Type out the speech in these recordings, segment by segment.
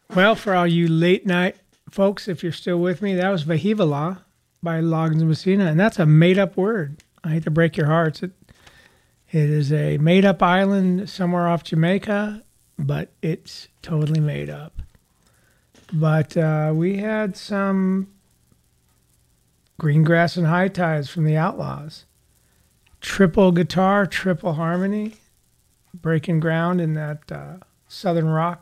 Well, for all you late night folks, if you're still with me, that was Vahivala by Loggins Messina, and that's a made up word. I hate to break your hearts. It is a made up island somewhere off Jamaica, but it's totally made up. But we had some Greengrass and High Tides from the Outlaws. Triple guitar, triple harmony, breaking ground in that southern rock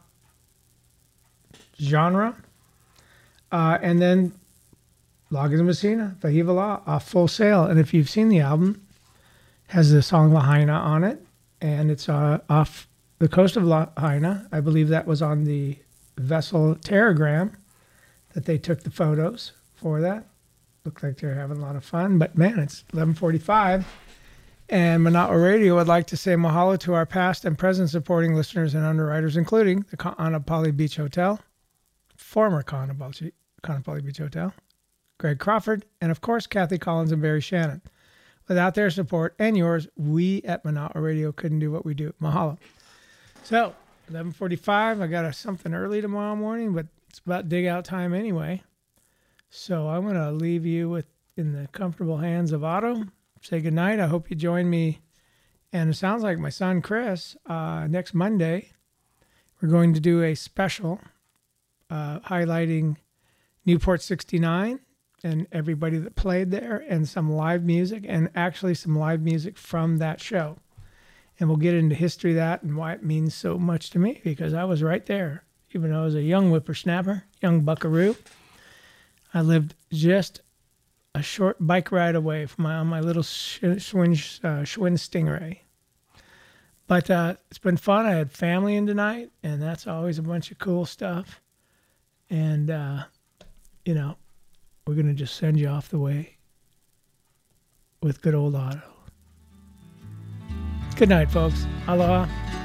genre. And then Loggins Messina, Vahivala, off Full Sail. And if you've seen the album, it has the song Lahaina on it. And it's off the coast of Lahaina. I believe that was on the vessel Terragram that they took the photos for that. Looked like they're having a lot of fun. But man, it's 11:45. And Manawa Radio would like to say mahalo to our past and present supporting listeners and underwriters, including the Kaanapali Beach Hotel, former Kaanapali Beach Hotel, Greg Crawford, and of course, Kathy Collins and Barry Shannon. Without their support and yours, we at Manawa Radio couldn't do what we do. Mahalo. So, 11:45, I got something early tomorrow morning, but it's about dig out time anyway. So I'm going to leave you in the comfortable hands of Otto. Say goodnight. I hope you join me. And it sounds like my son, Chris, next Monday, we're going to do a special highlighting Newport 69 and everybody that played there and some live music, and actually some live music from that show. And we'll get into history of that and why it means so much to me, because I was right there. Even though I was a young whippersnapper, young buckaroo, I lived just a short bike ride away from my little Schwinn Stingray. But it's been fun. I had family in tonight, and that's always a bunch of cool stuff. And, we're going to just send you off the way with good old Otto. Good night, folks. Aloha.